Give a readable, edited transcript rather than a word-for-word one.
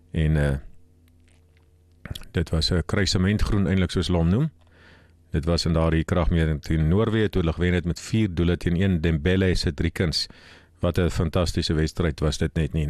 en dit was 'n kruisementgroen eintlik soos hulle hom noem. Dit was in daardie kragmeting teen Noorwe toe hulle gewen het met 4 doele teen 1. Dembele se 3 kuns. Wat 'n fantastiese wedstryd was dit net nie.